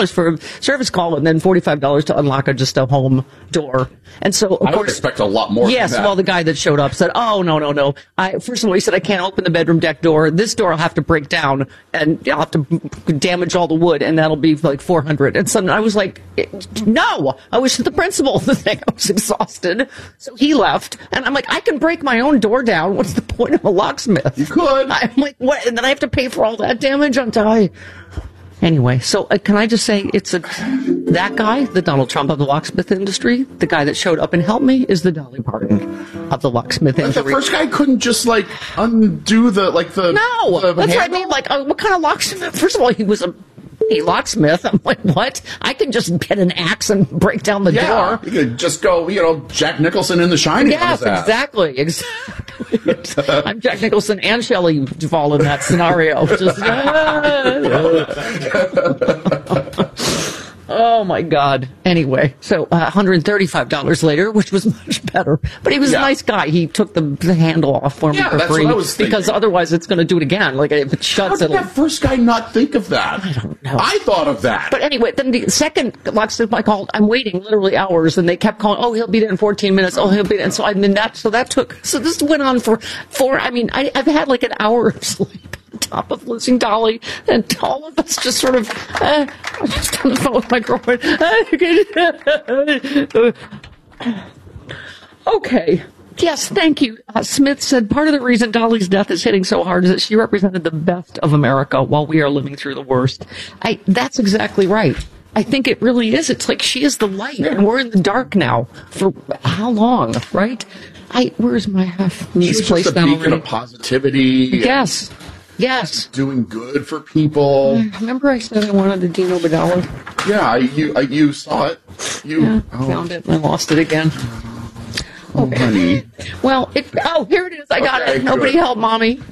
for a service call and then $45 to unlock just a home door. And so, of I would expect a lot more. Yes, than that. well, the guy that showed up said, "Oh, no. First of all, he said I can't open the bedroom deck door. This door I'll have to break down, and I'll have to damage all the wood, and that'll be like $400." And so I was like, "No, I was the principal of the thing. I was exhausted." So he left, and I'm like, "I can break my own door down. What's the point of a locksmith?" You could. I'm like, "What?" And then I have to pay for all that damage until I. Anyway, so can I just say that guy, the Donald Trump of the locksmith industry, the guy that showed up and helped me, is the Dolly Parton of the locksmith industry. The first guy couldn't just undo the. No, the that's what I handle? mean. What kind of locksmith? First of all, he was a locksmith. I'm like, what? I can just get an axe and break down the door. You could just go, Jack Nicholson in The Shining. Yes, exactly. I'm Jack Nicholson and Shelley Duvall in that scenario. Just, oh my God. Anyway, so $135 later, which was much better. But he was a nice guy. He took the handle off for me for that's free what I was thinking. because otherwise it's going to do it again. Like if it How shuts, did that first guy not think of that? I don't know. I thought of that. But anyway, then the second locksmith I called, I'm waiting literally hours, and they kept calling, "Oh, he'll be there in 14 minutes. Oh, he'll be there." And so this went on for I've had like an hour of sleep on top of losing Dolly, and all of us just sort of, I'm just on the phone with my girlfriend. Okay. Yes, thank you. Smith said part of the reason Dolly's death is hitting so hard is that she represented the best of America while we are living through the worst. That's exactly right. I think it really is. It's like she is the light, and we're in the dark now. For how long, right? Where's my half misplaced just a beacon of positivity. Yes. Yes. Doing good for people. Remember I said I wanted a Dino Badala? Yeah, you saw it. Found it and I lost it again. Oh, honey. Well, here it is. I got it. Nobody help Mommy.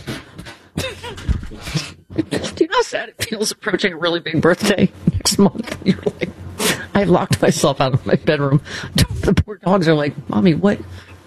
Do you know how sad it feels approaching a really big birthday next month? You're like, I locked myself out of my bedroom. The poor dogs are like, "Mommy, what?"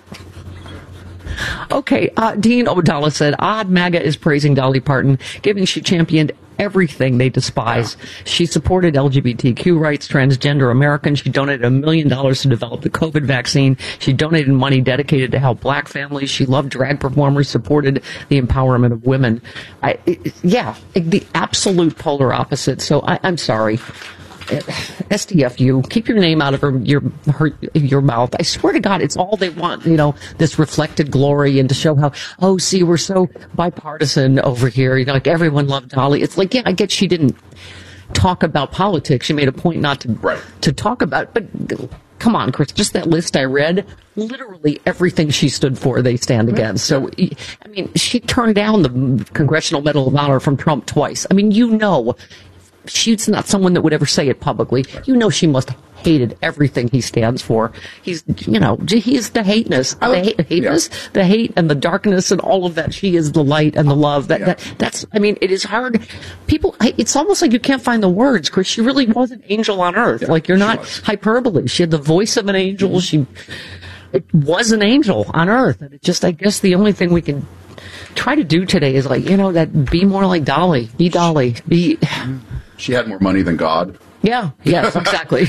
Okay, Dean O'Donnell said, "Odd MAGA is praising Dolly Parton, giving she championed everything they despise. She supported LGBTQ rights, transgender Americans. She donated $1 million to develop the COVID vaccine. She donated money dedicated to help black families. She loved drag performers, supported the empowerment of women." The absolute polar opposite. So I'm sorry. SDFU, keep your name out of your mouth. I swear to God, it's all they want, this reflected glory, and to show how, we're so bipartisan over here. Like everyone loved Dolly. It's like, I get she didn't talk about politics. She made a point not to talk about, but come on, Chris, just that list I read, literally everything she stood for, they stand against. So, she turned down the Congressional Medal of Honor from Trump twice. She's not someone that would ever say it publicly. She must have hated everything he stands for. He's the hateness, the hate and the darkness and all of that. She is the light and the love. That's. It is hard. People. It's almost like you can't find the words, Chris. She really was an angel on earth. Like you're not hyperbole. She had the voice of an angel. It was an angel on earth. And I guess the only thing we can try to do today is that be more like Dolly. Be Dolly. Be. She had more money than God. Yeah, yes, exactly.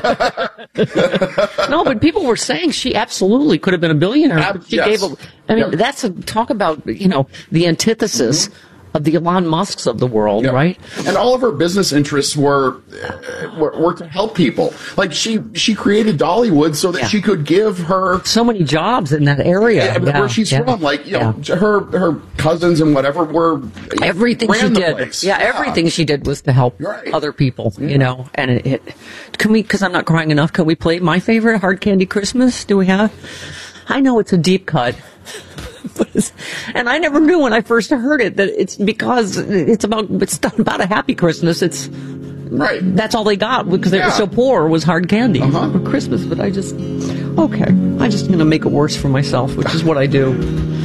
No, but people were saying she absolutely could have been a billionaire. That's talk about, the antithesis of the Elon Musks of the world, right? And all of her business interests were to help people. Like she created Dollywood so that she could give her so many jobs in that area where she's from. Like her cousins and whatever were everything she did. Place. Everything she did was to help other people. And it can we? Because I'm not crying enough. Can we play my favorite Hard Candy Christmas? Do we have? I know it's a deep cut. And I never knew when I first heard it that it's because it's not about a happy Christmas. It's that's all they got because they were so poor was hard candy for Christmas. But I'm just going to make it worse for myself, which is what I do.